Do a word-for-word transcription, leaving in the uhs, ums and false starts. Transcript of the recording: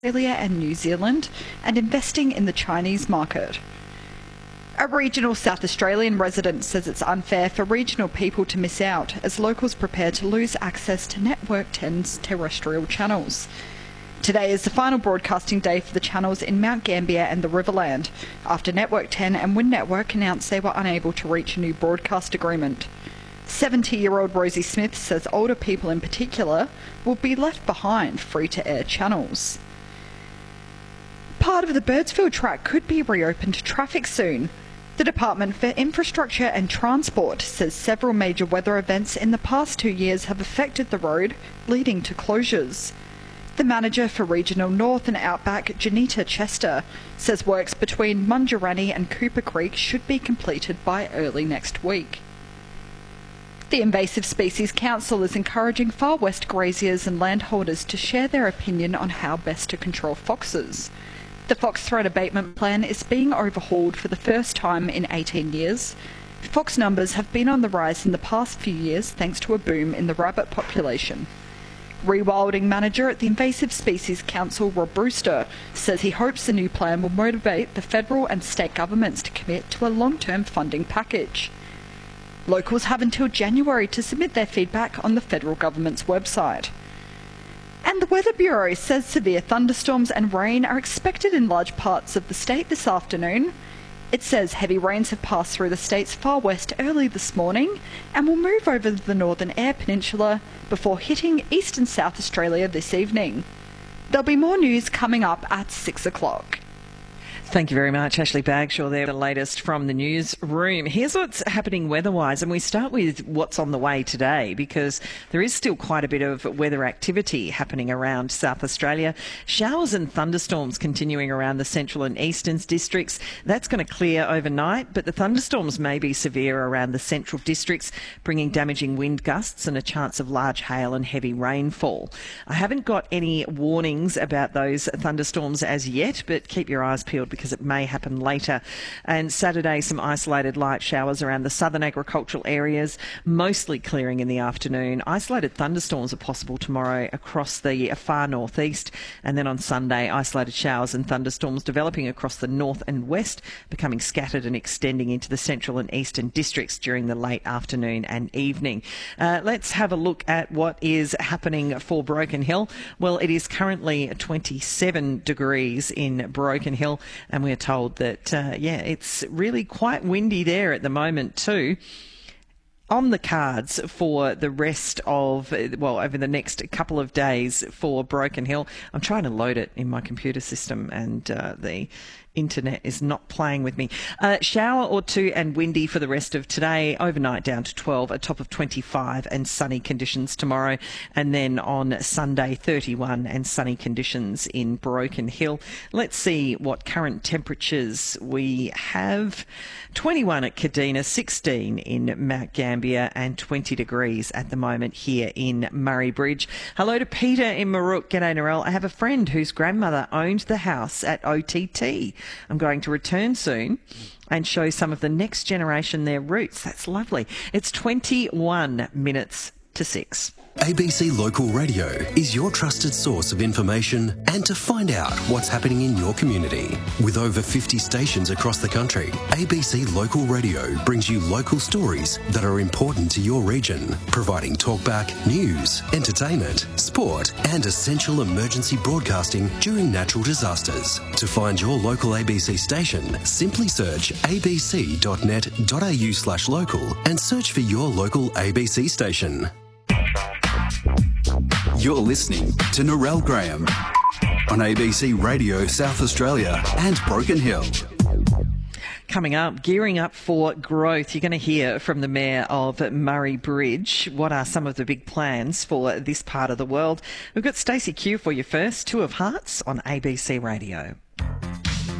Australia and New Zealand and investing in the Chinese market. A regional South Australian resident says it's unfair for regional people to miss out as locals prepare to lose access to Network ten's terrestrial channels. Today is the final broadcasting day for the channels in Mount Gambier and the Riverland, after Network ten and Wind Network announced they were unable to reach a new broadcast agreement. seventy-year-old Rosie Smith says older people in particular will be left behind free-to-air channels. Part of the Birdsfield track could be reopened to traffic soon. The Department for Infrastructure and Transport says several major weather events in the past two years have affected the road, leading to closures. The manager for Regional North and Outback, Janita Chester, says works between Mungerani and Cooper Creek should be completed by early next week. The Invasive Species Council is encouraging Far West graziers and landholders to share their opinion on how best to control foxes. The fox threat abatement plan is being overhauled for the first time in eighteen years. Fox numbers have been on the rise in the past few years thanks to a boom in the rabbit population. Rewilding manager at the Invasive Species Council, Rob Brewster, says he hopes the new plan will motivate the federal and state governments to commit to a long-term funding package. Locals have until January to submit their feedback on the federal government's website. And the Weather Bureau says severe thunderstorms and rain are expected in large parts of the state this afternoon. It says heavy rains have passed through the state's far west early this morning and will move over the Northern Eyre Peninsula before hitting East and South Australia this evening. There'll be more news coming up at six o'clock. Thank you very much, Ashley Bagshaw there, the latest from the newsroom. Here's what's happening weather-wise, and we start with what's on the way today because there is still quite a bit of weather activity happening around South Australia. Showers and thunderstorms continuing around the central and eastern districts. That's going to clear overnight, but the thunderstorms may be severe around the central districts, bringing damaging wind gusts and a chance of large hail and heavy rainfall. I haven't got any warnings about those thunderstorms as yet, but keep your eyes peeled because because it may happen later. And Saturday, some isolated light showers around the southern agricultural areas, mostly clearing in the afternoon. Isolated thunderstorms are possible tomorrow across the far northeast. And then on Sunday, isolated showers and thunderstorms developing across the north and west, becoming scattered and extending into the central and eastern districts during the late afternoon and evening. Uh, let's have a look at what is happening for Broken Hill. Well, it is currently twenty-seven degrees in Broken Hill. And we're told that, uh, yeah, it's really quite windy there at the moment too. On the cards for the rest of, well, over the next couple of days for Broken Hill. I'm trying to load it in my computer system and uh, the internet is not playing with me. Uh, shower or two and windy for the rest of today. Overnight down to twelve, a top of twenty-five and sunny conditions tomorrow. And then on Sunday, thirty-one and sunny conditions in Broken Hill. Let's see what current temperatures we have. twenty-one at Kadina, sixteen in Mount Gambier and twenty degrees at the moment here in Murray Bridge. Hello to Peter in Marook. G'day, Narelle. I have a friend whose grandmother owned the house at O T T. I'm going to return soon and show some of the next generation their roots. That's lovely. It's twenty-one minutes to six. A B C Local Radio is your trusted source of information and to find out what's happening in your community. With over fifty stations across the country, A B C Local Radio brings you local stories that are important to your region, providing talkback, news, entertainment, sport and essential emergency broadcasting during natural disasters. To find your local A B C station, simply search abc.net.au slash local and search for your local A B C station. You're listening to Narelle Graham on A B C Radio South Australia and Broken Hill. Coming up, gearing up for growth. You're going to hear from the Mayor of Murray Bridge. What are some of the big plans for this part of the world? We've got Stacey Q for you first. Two of Hearts on A B C Radio.